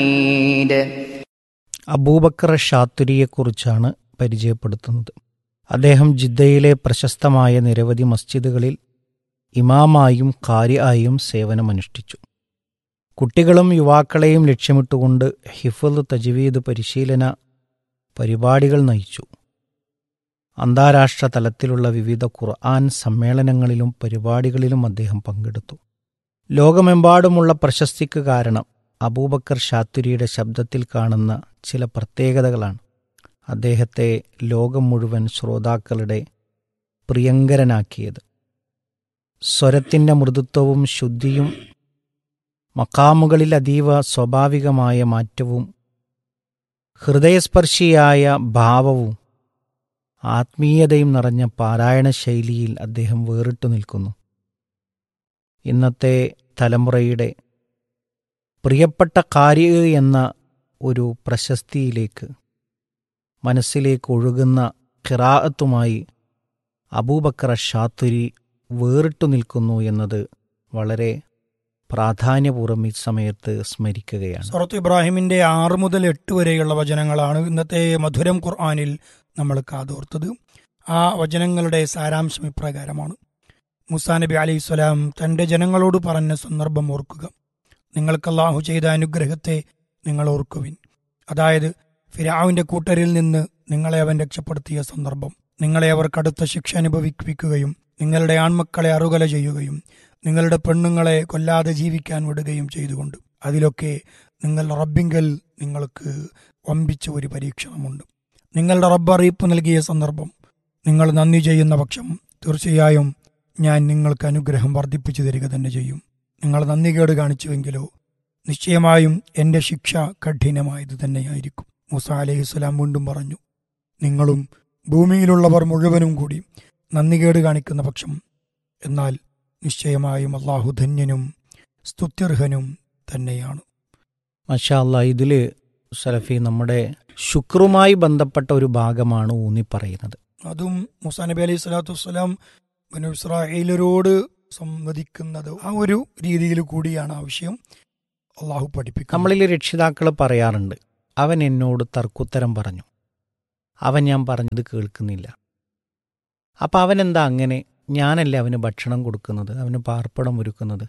അബൂബക്കർ ഷാത്തുരിയെക്കുറിച്ചാണ് പരിചയപ്പെടുത്തുന്നത്. അദ്ദേഹം ജിദ്ദയിലെ പ്രശസ്തമായ നിരവധി മസ്ജിദുകളിൽ ഇമാമായും ഖാരിആയും സേവനമനുഷ്ഠിച്ചു. കുട്ടികളും യുവാക്കളെയും ലക്ഷ്യമിട്ടുകൊണ്ട് ഹിഫ്ള് തജ്വീദ് പരിശീലന പരിപാടികൾ നയിച്ചു. അന്താരാഷ്ട്ര തലത്തിലുള്ള വിവിധ ഖുർആൻ സമ്മേളനങ്ങളിലും പരിപാടികളിലും അദ്ദേഹം പങ്കെടുത്തു. ലോകമെമ്പാടുമുള്ള പ്രശസ്തിക്ക് കാരണം അബൂബക്കർ ഷാത്തുരിയുടെ ശബ്ദത്തിൽ കാണുന്ന ചില പ്രത്യേകതകളാണ് അദ്ദേഹത്തെ ലോകം മുഴുവൻ ശ്രോതാക്കളുടെ പ്രിയങ്കരനാക്കിയത്. സ്വരത്തിൻ്റെ മൃദുത്വവും ശുദ്ധിയും, മഖാമുകളിൽ അതീവ സ്വാഭാവികമായ മാറ്റവും, ഹൃദയസ്പർശിയായ ഭാവവും, ആത്മീയതയും നിറഞ്ഞ പാരായണ ശൈലിയിൽ അദ്ദേഹം വേറിട്ടു നിൽക്കുന്നു. ഇന്നത്തെ തലമുറയുടെ പ്രിയപ്പെട്ട ഖാരി എന്ന ഒരു പ്രശസ്തിയിലേക്ക്, മനസ്സിലേക്ക് ഒഴുകുന്ന ഖിറാഅത്തുമായി അബൂബക്കർ ഷാത്തുരി വേറിട്ടു നിൽക്കുന്നു എന്നത് വളരെ പ്രാധാന്യപൂർവ്വം ഈ സമയത്ത് സ്മരിക്കുകയാണ്. സൂറത്ത് ഇബ്രാഹിമിന്റെ 6 മുതൽ 8 വരെയുള്ള വചനങ്ങളാണ് ഇന്നത്തെ മധുരം ഖുർആനിൽ നമ്മൾ കാതോർത്തത്. ആ വചനങ്ങളുടെ സാരാംശം ഇപ്രകാരമാണ്. മൂസാ നബി അലൈഹിസ്സലാം തന്റെ ജനങ്ങളോട് പറഞ്ഞ സന്ദർഭം ഓർക്കുക. നിങ്ങൾക്ക് അല്ലാഹു ചെയ്ത അനുഗ്രഹത്തെ നിങ്ങൾ ഓർക്കുവിൻ. അതായത് ഫിർഔന്റെ കൂട്ടരിൽ നിന്ന് നിങ്ങളെ അവൻ രക്ഷപ്പെടുത്തിയ സന്ദർഭം. നിങ്ങളെ അവർ കടുത്ത ശിക്ഷ അനുഭവിപ്പിക്കുകയും നിങ്ങളുടെ ആൺമക്കളെ അറുകല ചെയ്യുകയും നിങ്ങളുടെ പെണ്ണുങ്ങളെ കൊല്ലാതെ ജീവിക്കാൻ വിടുകയും ചെയ്തുകൊണ്ട്. അതിലൊക്കെ നിങ്ങളുടെ റബ്ബിങ്കൽ നിങ്ങൾക്ക് വമ്പിച്ച ഒരു പരീക്ഷണമുണ്ട്. നിങ്ങളുടെ റബ്ബ് അറിയിപ്പ് നൽകിയ സന്ദർഭം നിങ്ങൾ നന്ദി ചെയ്യുന്ന പക്ഷം തീർച്ചയായും ഞാൻ നിങ്ങൾക്ക് അനുഗ്രഹം വർദ്ധിപ്പിച്ചു തരിക തന്നെ ചെയ്യും. നിങ്ങൾ നന്ദികേട് കാണിച്ചുവെങ്കിലോ നിശ്ചയമായും എൻ്റെ ശിക്ഷ കഠിനമായത് തന്നെയായിരിക്കും. മൂസാ അലൈഹിസ്സലാം വീണ്ടും പറഞ്ഞു, നിങ്ങളും ഭൂമിയിലുള്ളവർ മുഴുവനും കൂടി നന്ദികേട് കാണിക്കുന്ന പക്ഷം എന്നാൽ നിശ്ചയമായും അല്ലാഹു ധന്യനും സ്തുത്യർഹനും തന്നെയാണ്. മാഷാ അല്ലാ, ഇതിൽ സലഫി നമ്മുടെ ശുക്രുമായി ബന്ധപ്പെട്ട ഒരു ഭാഗമാണ് ഊന്നി പറയുന്നത്. അതും മൂസാ നബി അലൈഹി സ്വലാത്തു വസ്സലാം ബനൂ ഇസ്രായേലരോട് സംവദിക്കുന്നത് ആ ഒരു രീതിയിൽ കൂടിയാണ് ആവശ്യം അള്ളാഹു പഠിപ്പിക്കുന്നത്. നമ്മളിൽ രക്ഷിതാക്കൾ പറയാറുണ്ട്, അവൻ എന്നോട് തർക്കുത്തരം പറഞ്ഞു, അവൻ ഞാൻ പറഞ്ഞത് കേൾക്കുന്നില്ല. അപ്പം അവനെന്താ അങ്ങനെ? ഞാനല്ലേ അവന് ഭക്ഷണം കൊടുക്കുന്നത്, അവന് പാർപ്പിടം ഒരുക്കുന്നത്.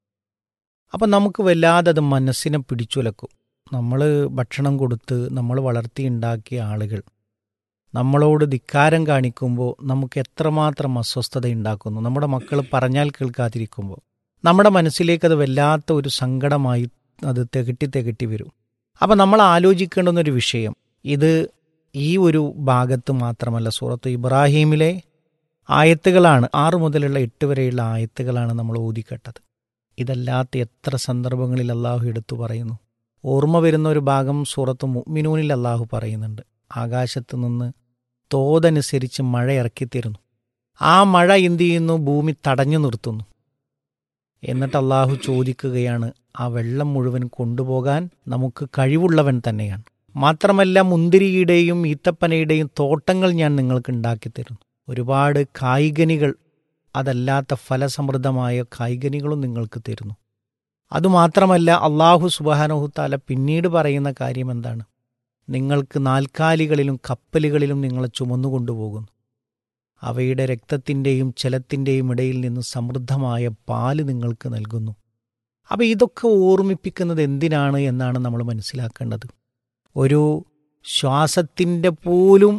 അപ്പം നമുക്ക് വല്ലാതെ അത് മനസ്സിനെ പിടിച്ചുലക്കും. നമ്മൾ ഭക്ഷണം കൊടുത്ത് നമ്മൾ വളർത്തിയുണ്ടാക്കിയ ആളുകൾ നമ്മളോട് ധിക്കാരം കാണിക്കുമ്പോൾ നമുക്ക് എത്രമാത്രം അസ്വസ്ഥത ഉണ്ടാക്കുന്നു. നമ്മുടെ മക്കൾ പറഞ്ഞാൽ കേൾക്കാതിരിക്കുമ്പോൾ നമ്മുടെ മനസ്സിലേക്ക് അത് വല്ലാത്ത ഒരു സങ്കടമായി അത് തികട്ടി വരും. അപ്പം നമ്മൾ ആലോചിക്കേണ്ടുന്നൊരു വിഷയം, ഇത് ഈ ഒരു ഭാഗത്ത് മാത്രമല്ല, സൂറത്ത് ഇബ്രാഹീമിലെ ആയത്തുകളാണ്, 6 മുതലുള്ള 8 വരെയുള്ള ആയത്തുകളാണ് നമ്മൾ ഓതിക്കേട്ടത്. ഇതല്ലാത്ത എത്ര സന്ദർഭങ്ങളിൽ അള്ളാഹു എടുത്തു പറയുന്നു. ഓർമ്മ വരുന്ന ഒരു ഭാഗം സൂറത്ത് മുഅ്മിനൂനിൽ അള്ളാഹു പറയുന്നുണ്ട്, ആകാശത്ത് നിന്ന് തോതനുസരിച്ച് മഴ ഇറക്കിത്തരുന്നു. ആ മഴ എന്തു ചെയ്യുന്നു? ഭൂമി തടഞ്ഞു നിർത്തുന്നു. എന്നിട്ട് അള്ളാഹു ചോദിക്കുകയാണ്, ആ വെള്ളം മുഴുവൻ കൊണ്ടുപോകാൻ നമുക്ക് കഴിവുള്ളവൻ തന്നെയാണ്. മാത്രമല്ല, മുന്തിരിയുടെയും ഈത്തപ്പനയുടെയും തോട്ടങ്ങൾ ഞാൻ നിങ്ങൾക്ക് ഉണ്ടാക്കിത്തരുന്നു. ഒരുപാട് കായ്കനികൾ, അതല്ലാത്ത ഫലസമൃദ്ധമായ കായ്കനികളും നിങ്ങൾക്ക് തരുന്നു. അതുമാത്രമല്ല, അള്ളാഹു സുബ്ഹാനഹു തആല പിന്നീട് പറയുന്ന കാര്യം എന്താണ്? നിങ്ങൾക്ക് നാൽക്കാലികളിലും കപ്പലുകളിലും നിങ്ങളെ ചുമന്നുകൊണ്ടുപോകുന്നു. അവയുടെ രക്തത്തിൻ്റെയും ജലത്തിൻ്റെയും ഇടയിൽ നിന്ന് സമൃദ്ധമായ പാല് നിങ്ങൾക്ക് നൽകുന്നു. അപ്പോൾ ഇതൊക്കെ ഓർമ്മിപ്പിക്കുന്നത് എന്തിനാണ് എന്നാണ് നമ്മൾ മനസ്സിലാക്കേണ്ടത്. ഒരു ശ്വാസത്തിൻ്റെ പോലും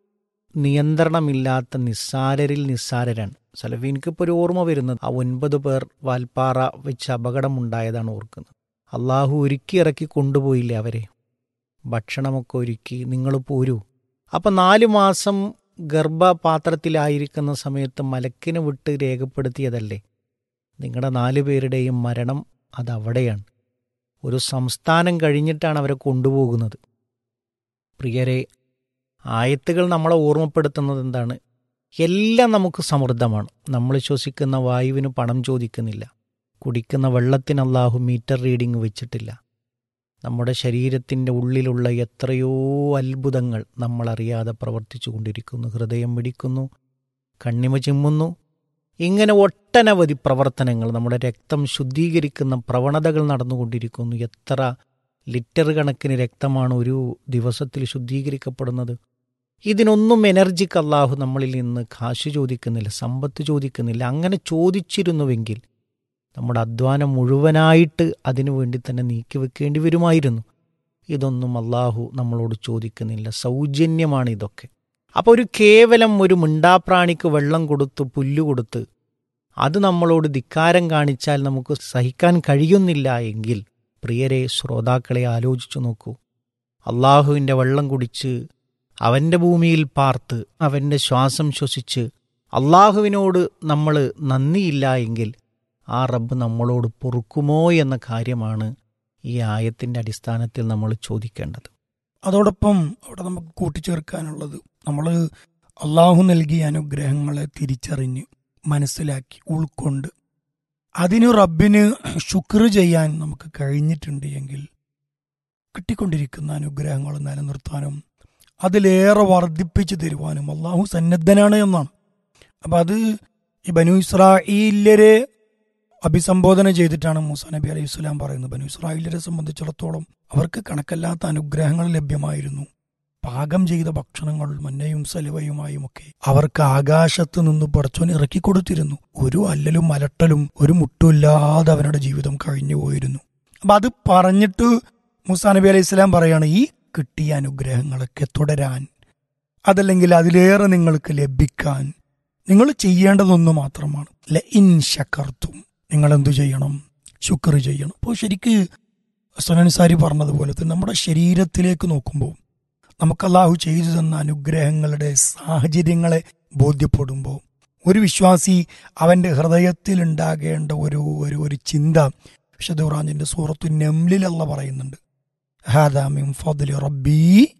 നിയന്ത്രണമില്ലാത്ത നിസ്സാരരിൽ നിസ്സാരരാണ്. സലഫീൻക്കിപ്പോൾ ഒരു ഓർമ്മ വരുന്നത്, ആ 9 പേർ വാൽപ്പാറ വെച്ച് അപകടമുണ്ടായതാണ് ഓർക്കുന്നത്. അള്ളാഹു ഒരുക്കി ഇറക്കി കൊണ്ടുപോയില്ലേ അവരെ, ഭക്ഷണമൊക്കെ ഒരുക്കി, നിങ്ങൾ പോരൂ. അപ്പം 4 മാസം ഗർഭപാത്രത്തിലായിരിക്കുന്ന സമയത്ത് മലക്കിനെ വിട്ട് രേഖപ്പെടുത്തിയതല്ലേ നിങ്ങളുടെ 4 പേരുടെയും മരണം? അതവിടെയാണ്. ഒരു സംസ്ഥാനം കഴിഞ്ഞിട്ടാണ് അവരെ കൊണ്ടുപോകുന്നത്. പ്രിയരെ, ആയത്തുകൾ നമ്മളെ ഓർമ്മപ്പെടുത്തുന്നത് എന്താണ്? എല്ലാം നമുക്ക് സമൃദ്ധമാണ്. നമ്മൾ ശ്വസിക്കുന്ന വായുവിന് പണം ചോദിക്കുന്നില്ല. കുടിക്കുന്ന വെള്ളത്തിന് അല്ലാഹു മീറ്റർ റീഡിംഗ് വെച്ചിട്ടില്ല. നമ്മുടെ ശരീരത്തിൻ്റെ ഉള്ളിലുള്ള എത്രയോ അത്ഭുതങ്ങൾ നമ്മളറിയാതെ പ്രവർത്തിച്ചു കൊണ്ടിരിക്കുന്നു. ഹൃദയം മിടിക്കുന്നു, കണ്ണിമ ചിമ്മുന്നു, ഇങ്ങനെ ഒട്ടനവധി പ്രവർത്തനങ്ങൾ, നമ്മുടെ രക്തം ശുദ്ധീകരിക്കുന്ന പ്രവണതകൾ നടന്നുകൊണ്ടിരിക്കുന്നു. എത്ര ലിറ്റർ കണക്കിന് രക്തമാണ് ഒരു ദിവസത്തിൽ ശുദ്ധീകരിക്കപ്പെടുന്നത്. ഇതിനൊന്നും എനർജിക്ക് അല്ലാഹു നമ്മളിൽ നിന്ന് കാശ് ചോദിക്കുന്നില്ല, സമ്പത്ത് ചോദിക്കുന്നില്ല. അങ്ങനെ ചോദിച്ചിരുന്നുവെങ്കിൽ നമ്മുടെ അധ്വാനം മുഴുവനായിട്ട് അതിനു വേണ്ടി തന്നെ നീക്കിവെക്കേണ്ടി വരുമായിരുന്നു. ഇതൊന്നും അല്ലാഹു നമ്മളോട് ചോദിക്കുന്നില്ല, സൗജന്യമാണ് ഇതൊക്കെ. അപ്പോൾ കേവലം ഒരു മിണ്ടാപ്രാണിക്ക് വെള്ളം കൊടുത്ത് പുല്ല് കൊടുത്ത് അത് നമ്മളോട് ധിക്കാരം കാണിച്ചാൽ നമുക്ക് സഹിക്കാൻ കഴിയുന്നില്ല എങ്കിൽ, പ്രിയരെ ശ്രോതാക്കളെ ആലോചിച്ചു നോക്കൂ. അള്ളാഹുവിൻ്റെ വെള്ളം കുടിച്ച് അവൻ്റെ ഭൂമിയിൽ പാർത്ത് അവൻ്റെ ശ്വാസം ശ്വസിച്ച് അള്ളാഹുവിനോട് നമ്മൾ നന്ദിയില്ല എങ്കിൽ ആ റബ്ബ് നമ്മളോട് പൊറുക്കുമോ എന്ന കാര്യമാണ് ഈ ആയത്തിൻ്റെ അടിസ്ഥാനത്തിൽ നമ്മൾ ചോദിക്കേണ്ടത്. അതോടൊപ്പം അവിടെ നമുക്ക് കൂട്ടിച്ചേർക്കാനുള്ളത്, നമ്മൾ അള്ളാഹു നൽകിയ അനുഗ്രഹങ്ങളെ തിരിച്ചറിഞ്ഞ് മനസ്സിലാക്കി ഉൾക്കൊണ്ട് അതിനു റബ്ബിന് ശുക്ർ ചെയ്യാൻ നമുക്ക് കഴിഞ്ഞിട്ടുണ്ട് എങ്കിൽ കിട്ടിക്കൊണ്ടിരിക്കുന്ന അനുഗ്രഹങ്ങൾ നിലനിർത്താനും അതിലേറെ വർദ്ധിപ്പിച്ചു തരുവാനും അള്ളാഹു സന്നദ്ധനാണ് എന്നാണ്. അപ്പം അത് ഈ ബനു ഇസ്രായേല്യരെ അഭിസംബോധന ചെയ്തിട്ടാണ് മൂസാ നബി അലൈഹി സ്വലാം പറയുന്നത്. ബനു ഇസ്രായേല്യരെ സംബന്ധിച്ചിടത്തോളം അവർക്ക് കണക്കല്ലാത്ത അനുഗ്രഹങ്ങൾ ലഭ്യമായിരുന്നു. പാകം ചെയ്ത ഭക്ഷണങ്ങൾ മന്നയും സലവയുമായുമൊക്കെ അവർക്ക് ആകാശത്ത് നിന്ന് പടച്ചോൻ ഇറക്കിക്കൊടുത്തിരുന്നു. ഒരു അല്ലലും അലട്ടലും ഒരു മുട്ടുമില്ലാതെ അവരുടെ ജീവിതം കഴിഞ്ഞു പോയിരുന്നു. അപ്പം അത് പറഞ്ഞിട്ട് മൂസാ നബി അലൈഹി സ്വലാം പറയാണ്, ഈ കിട്ടിയ അനുഗ്രഹങ്ങളൊക്കെ തുടരാൻ, അതല്ലെങ്കിൽ അതിലേറെ നിങ്ങൾക്ക് ലഭിക്കാൻ നിങ്ങൾ ചെയ്യേണ്ടതൊന്നു മാത്രമാണ്, ലഇൻ ശകർത്തും, നിങ്ങൾ എന്തു ചെയ്യണം? ശുക്ർ ചെയ്യണം. അപ്പോൾ ശരിക്ക് സനൻസാരി പറഞ്ഞതുപോലെ തന്നെ നമ്മുടെ ശരീരത്തിലേക്ക് നോക്കുമ്പോൾ നമുക്ക് അല്ലാഹു ചെയ്തു തന്ന അനുഗ്രഹങ്ങളുടെ സാഹചര്യങ്ങളെ ബോധ്യപ്പെടുമ്പോൾ ഒരു വിശ്വാസി അവൻ്റെ ഹൃദയത്തിൽ ഉണ്ടാകേണ്ട ഒരു ചിന്ത, വിശുദ്ധ ഖുർആനിന്റെ സൂറത്തു നംലിൽ അല്ലാഹു പറയുന്നുണ്ട്, ഹാദാ മിൻ ഫദ്ലി റബ്ബി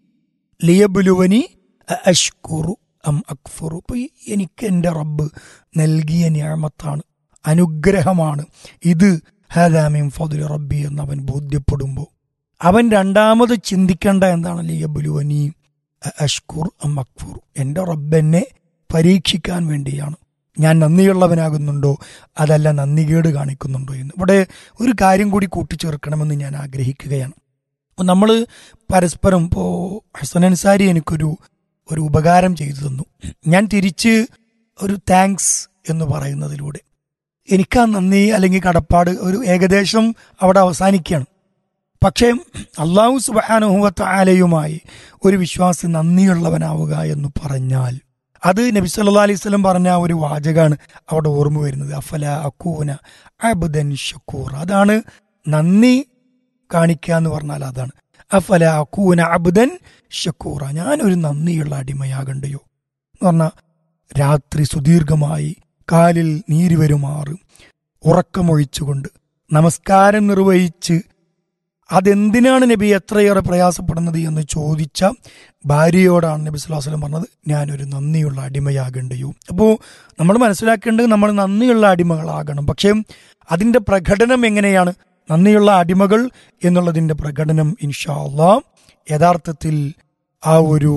ലിയബ്ലുവനി അഷ്കുറു അം അക്ഫുറു. അപ്പോൾ എനിക്ക് എൻ്റെ റബ്ബ് നൽകിയ നിഅമത്താണ്, അനുഗ്രഹമാണ് ഇത്. ഹാദാ മിൻ ഫദ്ലി റബ്ബി എന്ന് അവൻ ബോധ്യപ്പെടുമ്പോൾ അവൻ രണ്ടാമത് ചിന്തിക്കേണ്ട എന്താണ്? ലിയബ്ലുവനി അഷ്കുർ അം അക്ഫുർ, എൻ്റെ റബ്ബ് എന്നെ പരീക്ഷിക്കാൻ വേണ്ടിയാണ്. ഞാൻ നന്ദിയുള്ളവനാകുന്നുണ്ടോ അതല്ല നന്ദികേട് കാണിക്കുന്നുണ്ടോ എന്ന്. ഇവിടെ ഒരു കാര്യം കൂടി കൂട്ടിച്ചേർക്കണമെന്ന് ഞാൻ ആഗ്രഹിക്കുകയാണ്. അപ്പോൾ നമ്മൾ പരസ്പരം, ഇപ്പോൾ ഹസൻ അൻസാരി എനിക്കൊരു ഉപകാരം ചെയ്തു തന്നു, ഞാൻ തിരിച്ച് ഒരു താങ്ക്സ് എന്ന് പറയുന്നതിലൂടെ എനിക്ക് ആ നന്ദി അല്ലെങ്കിൽ കടപ്പാട് ഒരു ഏകദേശം അവിടെ അവസാനിക്കുകയാണ്. പക്ഷേ അല്ലാഹു സുബ്ഹാനഹു വ തആലയുമായി ഒരു വിശ്വാസി നന്ദിയുള്ളവനാവുക എന്ന് പറഞ്ഞാൽ അത് നബി സല്ലല്ലാഹു അലൈഹി വസല്ലം പറഞ്ഞ ഒരു വാചകമാണ് അവിടെ ഓർമ്മ വരുന്നത്, അഫല അകൂന അബ്ദൻ ശക്കൂർ. അതാണ് നന്ദി കാണിക്കുക എന്ന് പറഞ്ഞാൽ അതാണ്. അഫല അകൂന അബ്ദൻ ശക്കൂറ, ഞാനൊരു നന്ദിയുള്ള അടിമയാകണ്ടയോ എന്ന് പറഞ്ഞാൽ രാത്രി സുദീർഘമായി കാലിൽ നീര് വരുമാറ് ഉറക്കമൊഴിച്ചുകൊണ്ട് നമസ്കാരം നിർവഹിച്ച് അതെന്തിനാണ് നബി എത്രയേറെ പ്രയാസപ്പെടുന്നത് എന്ന് ചോദിച്ച ഭാര്യയോടാണ് നബി സല്ലല്ലാഹു അലൈഹി വസല്ലം പറഞ്ഞത്, ഞാനൊരു നന്ദിയുള്ള അടിമയാകണ്ടയോ. അപ്പോൾ നമ്മൾ മനസ്സിലാക്കേണ്ടത് നമ്മൾ നന്ദിയുള്ള അടിമകളാകണം. പക്ഷേ അതിൻ്റെ പ്രകടനം എങ്ങനെയാണ്? നന്ദിയുള്ള അടിമകൾ എന്നുള്ളതിൻ്റെ പ്രകടനം ഇൻഷാ അല്ലാഹ് യഥാർത്ഥത്തിൽ ആ ഒരു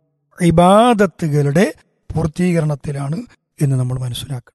ഇബാദത്തുകളുടെ പൂർത്തീകരണത്തിലാണ് എന്ന് നമ്മൾ മനസ്സിലാക്കണം.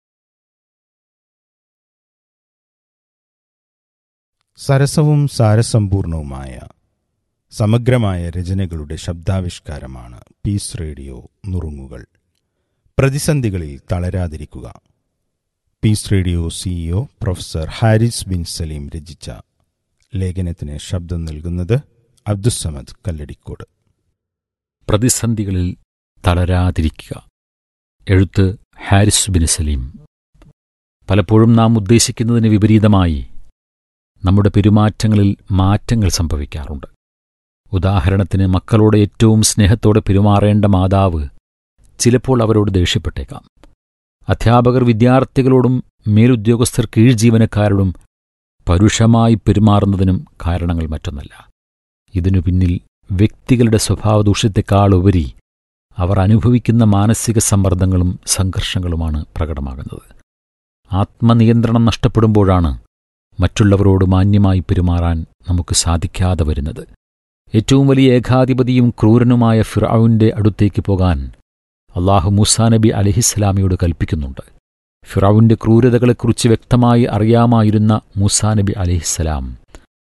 സരസവും സാരസമ്പൂർണവുമായ സമഗ്രമായ രചനകളുടെ ശബ്ദാവിഷ്കാരമാണ് പീസ് റേഡിയോ നുറുങ്ങുകൾ. പ്രതിസന്ധികളിൽ തളരാതിരിക്കുക. Piece radio CEO professor Haris bin Saleem രചിച്ച ലേഖനത്തിന് ശബ്ദം നൽകുന്നത് അബ്ദുസ്സമദ് കല്ലടിക്കോട്. പ്രതിസന്ധികളിൽ തളരാതിരിക്കുക. എഴുത്ത് ഹാരിസ് ബിൻ സലീം. പലപ്പോഴും നാം ഉദ്ദേശിക്കുന്നതിന് വിപരീതമായി നമ്മുടെ പെരുമാറ്റങ്ങളിൽ മാറ്റങ്ങൾ സംഭവിക്കാറുണ്ട്. ഉദാഹരണത്തിന്, മക്കളോട് ഏറ്റവും സ്നേഹത്തോടെ പെരുമാറേണ്ട മാതാവ് ചിലപ്പോൾ അവരോട് ദേഷ്യപ്പെട്ടേക്കാം. അധ്യാപകർ വിദ്യാർത്ഥികളോടും മേലുദ്യോഗസ്ഥർ കീഴ്ജീവനക്കാരോടും പരുഷമായി പെരുമാറുന്നതിനും കാരണങ്ങൾ മറ്റൊന്നല്ല. ഇതിനു പിന്നിൽ വ്യക്തികളുടെ സ്വഭാവദൂഷ്യത്തെക്കാളുപരി അവർ അനുഭവിക്കുന്ന മാനസിക സമ്മർദ്ദങ്ങളും സംഘർഷങ്ങളുമാണ് പ്രകടമാകുന്നത്. ആത്മനിയന്ത്രണം നഷ്ടപ്പെടുമ്പോഴാണ് മറ്റുള്ളവരോട് മാന്യമായി പെരുമാറാൻ നമുക്ക് സാധിക്കാതെ വരുന്നത്. ഏറ്റവും വലിയ ഏകാധിപതിയും ക്രൂരനുമായ ഫിർഔന്റെ അടുത്തേക്ക് പോകാൻ അല്ലാഹു മൂസാ നബി അലൈഹിസ്സലാമിയോട് കൽപ്പിക്കുന്നുണ്ട്. ഫിർഔന്റെ ക്രൂരതകളെക്കുറിച്ച് വ്യക്തമായി അറിയാമായിരുന്ന മൂസാ നബി അലൈഹിസ്സലാം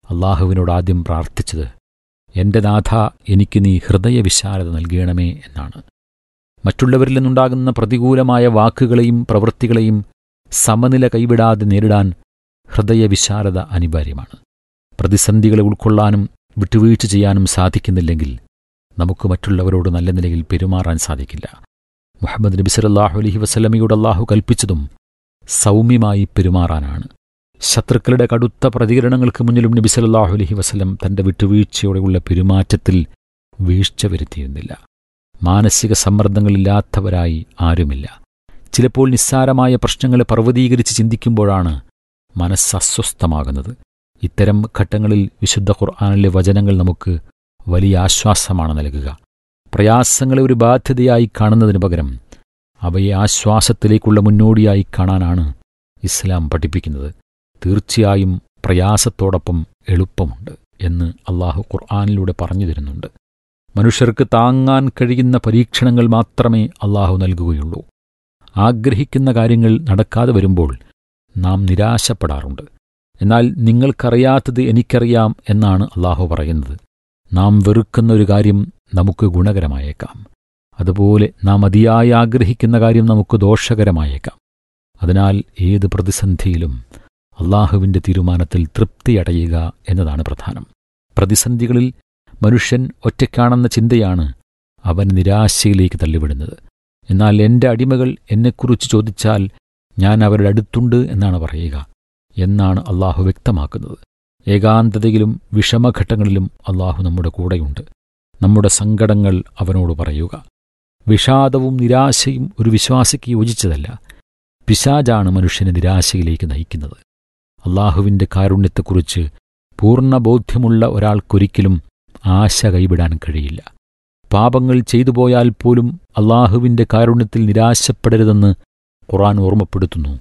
അള്ളാഹുവിനോട് ആദ്യം പ്രാർത്ഥിച്ചത്, എൻ്റെ നാഥ, എനിക്ക് നീ ഹൃദയവിശാലത നൽകണമേ എന്നാണ്. മറ്റുള്ളവരിൽ നിന്നുണ്ടാകുന്ന പ്രതികൂലമായ വാക്കുകളെയും പ്രവൃത്തികളെയും സമനില കൈവിടാതെ നേരിടാൻ ഹൃദയവിശാലത അനിവാര്യമാണ്. പ്രതിസന്ധികളെ ഉൾക്കൊള്ളാനും വിട്ടുവീഴ്ച ചെയ്യാനും സാധിക്കുന്നില്ലെങ്കിൽ നമുക്ക് മറ്റുള്ളവരോട് നല്ല നിലയിൽ പെരുമാറാൻ സാധിക്കില്ല. മുഹമ്മദ് നബി സല്ലല്ലാഹു അലൈഹി വസല്ലമയോട് അല്ലാഹു കൽപ്പിച്ചതും സൗമ്യമായി പെരുമാറാനാണ്. ശത്രുക്കളുടെ കടുത്ത പ്രതികരണങ്ങൾക്ക് മുന്നിലും നബി സല്ലല്ലാഹു അലൈഹി വസല്ലം തന്റെ വിട്ടുവീഴ്ചയോടെയുള്ള പെരുമാറ്റത്തിൽ വീഴ്ച വരുത്തിയിരുന്നില്ല. മാനസിക സമ്മർദ്ദങ്ങളില്ലാത്തവരായി ആരുമില്ല. ചിലപ്പോൾ നിസ്സാരമായ പ്രശ്നങ്ങളെ പർവ്വതീകരിച്ച് ചിന്തിക്കുമ്പോഴാണ് മനസ്സ് അസ്വസ്ഥമാകുന്നത്. ഇത്തരം ഘട്ടങ്ങളിൽ വിശുദ്ധ ഖുർആനിലെ വചനങ്ങൾ നമുക്ക് വലിയ ആശ്വാസമാണ് നൽകുക. പ്രയാസങ്ങളെ ഒരു ബാധ്യതയായി കാണുന്നതിനു പകരം അവയെ ആശ്വാസത്തിലേക്കുള്ള മുന്നോടിയായി കാണാനാണ് ഇസ്ലാം പഠിപ്പിക്കുന്നത്. തീർച്ചയായും പ്രയാസത്തോടൊപ്പം എളുപ്പമുണ്ട് എന്ന് അള്ളാഹു ഖുർആനിലൂടെ പറഞ്ഞു തരുന്നുണ്ട്. മനുഷ്യർക്ക് താങ്ങാൻ കഴിയുന്ന പരീക്ഷണങ്ങൾ മാത്രമേ അള്ളാഹു നൽകുകയുള്ളൂ. ആഗ്രഹിക്കുന്ന കാര്യങ്ങൾ നടക്കാതെ വരുമ്പോൾ നാം നിരാശപ്പെടാറുണ്ട്. എന്നാൽ നിങ്ങൾക്കറിയാത്തത് എനിക്കറിയാം എന്നാണ് അള്ളാഹു പറയുന്നത്. നാം വെറുക്കുന്ന ഒരു കാര്യം നമുക്ക് ഗുണകരമായേക്കാം. അതുപോലെ നാം അതിയായി ആഗ്രഹിക്കുന്ന കാര്യം നമുക്ക് ദോഷകരമായേക്കാം. അതിനാൽ ഏത് പ്രതിസന്ധിയിലും അള്ളാഹുവിൻ്റെ തീരുമാനത്തിൽ തൃപ്തിയടയുക എന്നതാണ് പ്രധാനം. പ്രതിസന്ധികളിൽ മനുഷ്യൻ ഒറ്റയ്ക്കാണെന്ന ചിന്തയാണ് അവൻ നിരാശയിലേക്ക് തള്ളിവിടുന്നത്. എന്നാൽ എൻ്റെ അടിമകൾ എന്നെക്കുറിച്ച് ചോദിച്ചാൽ ഞാൻ അവരുടെ അടുത്തുണ്ട് എന്നാണ് പറയുക എന്നാണ് അള്ളാഹു വ്യക്തമാക്കുന്നത്. ഏകാന്തതയിലും വിഷമഘട്ടങ്ങളിലും അള്ളാഹു നമ്മുടെ കൂടെയുണ്ട്. നമ്മുടെ സങ്കടങ്ങൾ അവനോട് പറയുക. വിഷാദവും നിരാശയും ഒരു വിശ്വാസിക്ക് യോജിച്ചതല്ല. പിശാചാണ് മനുഷ്യനെ നിരാശയിലേക്ക് നയിക്കുന്നത്. അള്ളാഹുവിൻ്റെ കാരുണ്യത്തെക്കുറിച്ച് പൂർണ്ണ ബോധ്യമുള്ള ഒരാൾക്കൊരിക്കലും ആശ കൈവിടാൻ കഴിയില്ല. പാപങ്ങൾ ചെയ്തു പോയാൽ പോലും അള്ളാഹുവിൻ്റെ കാരുണ്യത്തിൽ നിരാശപ്പെടരുതെന്ന് ഖുർആൻ ഓർമ്മപ്പെടുത്തുന്നു.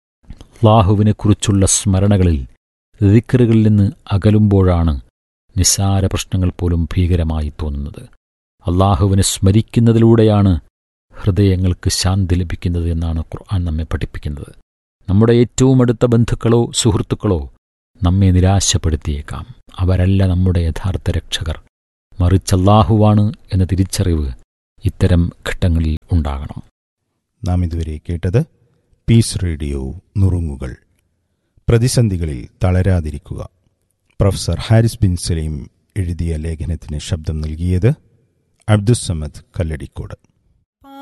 അള്ളാഹുവിനെക്കുറിച്ചുള്ള സ്മരണകളിൽ, ദിക്റുകളിൽ നിന്ന് അകലുമ്പോഴാണ് നിസ്സാര പ്രശ്നങ്ങൾ പോലും ഭീകരമായി തോന്നുന്നത്. അള്ളാഹുവിനെ സ്മരിക്കുന്നതിലൂടെയാണ് ഹൃദയങ്ങൾക്ക് ശാന്തി ലഭിക്കുന്നത് എന്നാണ് ഖുർആൻ നമ്മെ പഠിപ്പിക്കുന്നത്. നമ്മുടെ ഏറ്റവും അടുത്ത ബന്ധുക്കളോ സുഹൃത്തുക്കളോ നമ്മെ നിരാശപ്പെടുത്തിയേക്കാം. അവരല്ല നമ്മുടെ യഥാർത്ഥ രക്ഷകർ. മറിച്ച് അല്ലാഹുവാണ് എന്ന തിരിച്ചറിവ് ഇത്തരം ഘട്ടങ്ങളിൽ ഉണ്ടാകണം. നാം ഇതുവരെ കേട്ടത് പീസ് റേഡിയോ നുറുങ്ങുകൾ. പ്രതിസന്ധികളിൽ തളരാതിരിക്കുക. പ്രൊഫസർ ഹാരിസ് ബിൻ സലീം എഴുതിയ ലേഖനത്തിന് ശബ്ദം നൽകിയത് അബ്ദുസ്സമദ് കല്ലടിക്കോട്.